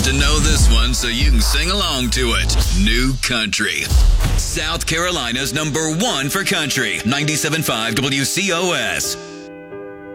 have to know this one so you can sing along to it. New Country. South Carolina's #1 for country. 97.5 WCOS.